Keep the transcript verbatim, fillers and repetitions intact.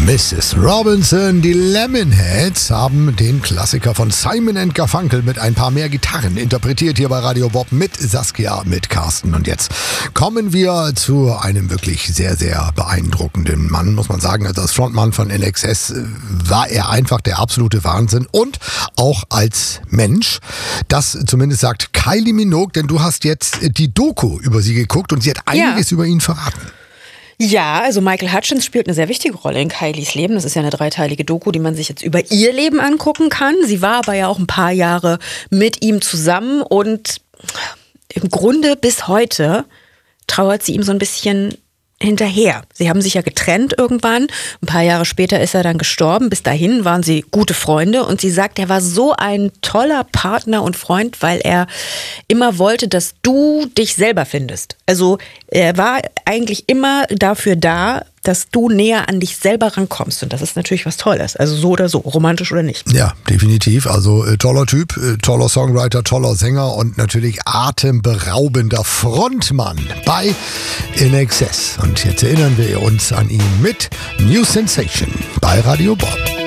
Missus Robinson, die Lemonheads haben den Klassiker von Simon and Garfunkel mit ein paar mehr Gitarren interpretiert hier bei Radio Bob mit Saskia, mit Carsten. Und jetzt kommen wir zu einem wirklich sehr, sehr beeindruckenden Mann, muss man sagen. Also als Frontmann von I N X S war er einfach der absolute Wahnsinn und auch als Mensch. Das zumindest sagt Kylie Minogue, denn du hast jetzt die Doku über sie geguckt und sie hat einiges ja. über ihn verraten. Ja, also Michael Hutchence spielt eine sehr wichtige Rolle in Kylies Leben. Das ist ja eine dreiteilige Doku, die man sich jetzt über ihr Leben angucken kann. Sie war aber ja auch ein paar Jahre mit ihm zusammen und im Grunde bis heute trauert sie ihm so ein bisschen hinterher. Sie haben sich ja getrennt irgendwann. Ein paar Jahre später ist er dann gestorben. Bis dahin waren sie gute Freunde und sie sagt, er war so ein toller Partner und Freund, weil er immer wollte, dass du dich selber findest. Also er war eigentlich immer dafür da, dass du näher an dich selber rankommst. Und das ist natürlich was Tolles. Also so oder so, romantisch oder nicht. Ja, definitiv. Also äh, toller Typ, äh, toller Songwriter, toller Sänger und natürlich atemberaubender Frontmann bei I N X S. Und jetzt erinnern wir uns an ihn mit New Sensation bei Radio Bob.